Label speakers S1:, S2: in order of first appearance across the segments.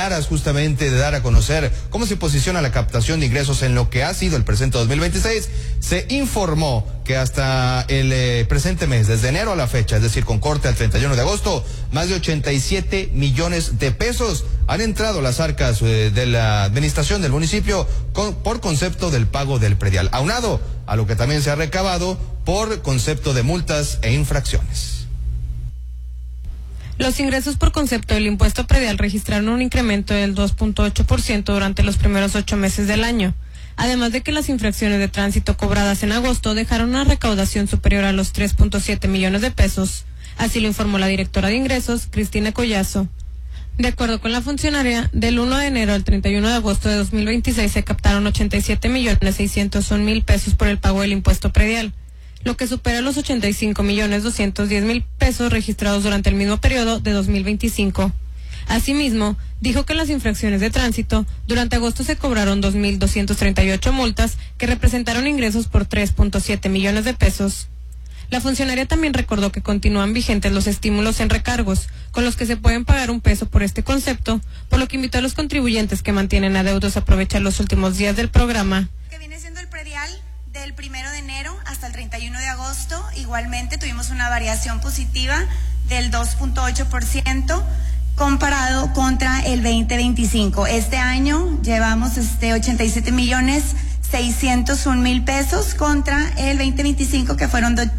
S1: aras justamente de dar a conocer cómo se posiciona la captación de ingresos en lo que ha sido el presente 2026, se informó que hasta el presente mes, desde enero a la fecha, es decir, con corte al 31 de agosto, más de 87 millones de pesos han entrado a las arcas de la administración del municipio por concepto del pago del predial, aunado a lo que también se ha recabado por concepto de multas e infracciones.
S2: Los ingresos por concepto del impuesto predial registraron un incremento del 2.8% durante los primeros 8 meses del año, además de que las infracciones de tránsito cobradas en agosto dejaron una recaudación superior a los 3.7 millones de pesos, así lo informó la directora de ingresos, Cristina Collazo. De acuerdo con la funcionaria, del 1 de enero al 31 de agosto de 2026 se captaron 87.601.000 pesos por el pago del impuesto predial, lo que supera los 85.210.000 pesos registrados durante el mismo periodo de 2025. Asimismo, dijo que en las infracciones de tránsito, durante agosto se cobraron 2.238 multas que representaron ingresos por 3.7 millones de pesos. La funcionaria también recordó que continúan vigentes los estímulos en recargos, con los que se pueden pagar $1 por este concepto, por lo que invitó a los contribuyentes que mantienen adeudos a aprovechar los últimos días del programa.
S3: Que viene siendo el predial del 1 de enero hasta el 31 de agosto, igualmente tuvimos una variación positiva del 2.8%, comparado contra el 2025. Este año llevamos 87.601.000 pesos contra el 2025 que fueron de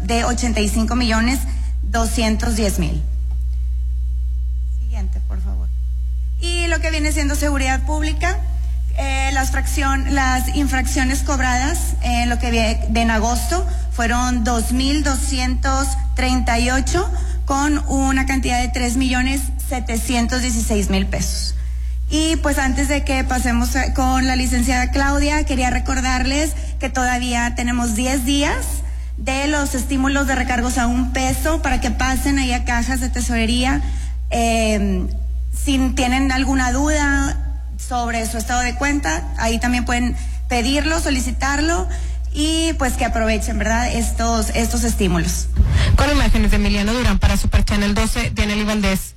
S3: 85.210.000. Siguiente, por favor. Y lo que viene siendo seguridad pública, las infracciones cobradas en lo que viene en agosto fueron 2.238 con una cantidad de 3.716.000 pesos. Y pues antes de que pasemos con la licenciada Claudia, quería recordarles que todavía tenemos 10 días de los estímulos de recargos a $1 para que pasen ahí a cajas de tesorería. Si tienen alguna duda sobre su estado de cuenta, ahí también pueden pedirlo, solicitarlo y pues que aprovechen, ¿verdad?, estos estímulos.
S2: Con imágenes de Emiliano Durán para Super Channel 12, Dianely Valdés.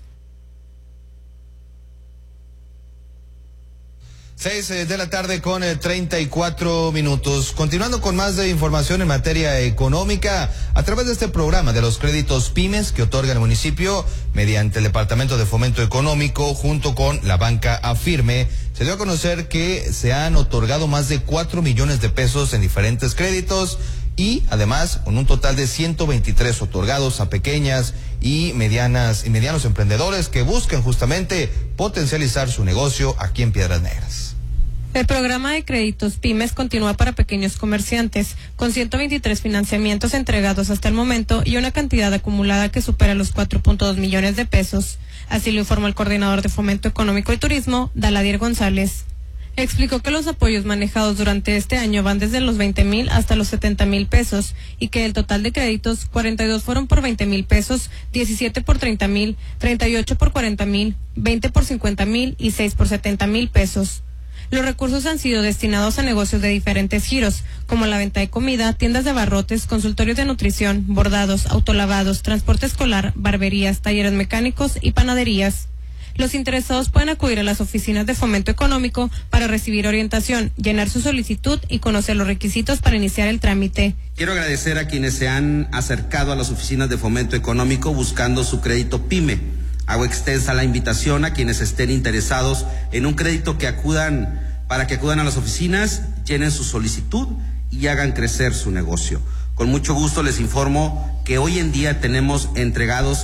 S1: 6 de la tarde con 34 minutos. Continuando con más de información en materia económica, a través de este programa de los créditos pymes que otorga el municipio mediante el Departamento de Fomento Económico junto con la banca Afirme, se dio a conocer que se han otorgado más de 4 millones de pesos en diferentes créditos y además con un total de 123 otorgados a pequeñas y medianos emprendedores que buscan justamente potencializar su negocio aquí en Piedras Negras.
S2: El programa de créditos pymes continúa para pequeños comerciantes, con 123 financiamientos entregados hasta el momento y una cantidad acumulada que supera los 4.2 millones de pesos. Así lo informó el coordinador de Fomento Económico y Turismo, Daladier González. Explicó que los apoyos manejados durante este año van desde los 20,000 hasta los 70,000 pesos y que el total de créditos, 42 fueron por 20,000 pesos, 17 por 30,000, 38 por 40,000, 20 por 50,000 y 6 por 70,000 pesos. Los recursos han sido destinados a negocios de diferentes giros, como la venta de comida, tiendas de abarrotes, consultorios de nutrición, bordados, autolavados, transporte escolar, barberías, talleres mecánicos y panaderías. Los interesados pueden acudir a las oficinas de Fomento Económico para recibir orientación, llenar su solicitud y conocer los requisitos para iniciar el trámite.
S4: Quiero agradecer a quienes se han acercado a las oficinas de Fomento Económico buscando su crédito PYME. Hago extensa la invitación a quienes estén interesados en un crédito para que acudan a las oficinas, llenen su solicitud y hagan crecer su negocio. Con mucho gusto les informo que hoy en día tenemos entregados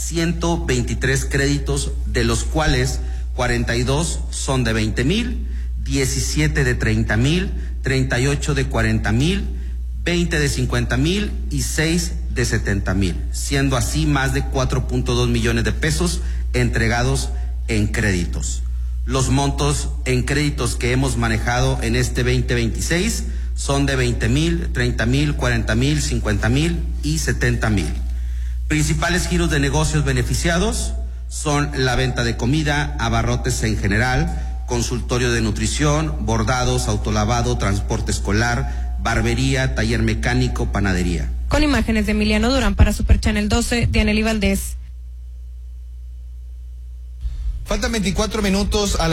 S4: 123 créditos, de los cuales 42 son de 20,000, 17 de 30,000, 38 de 40,000, 20 de 50,000 y 6 de 70,000, siendo así más de 4.2 millones de pesos entregados en créditos. Los montos en créditos que hemos manejado en este 2026 son de 20,000, 30,000, 40,000, 50,000 y 70,000. Principales giros de negocios beneficiados son la venta de comida, abarrotes en general, consultorio de nutrición, bordados, autolavado, transporte escolar, barbería, taller mecánico, panadería.
S2: Con imágenes de Emiliano Durán para Super Channel 12, Dianely Valdés.
S1: Faltan 24 minutos a la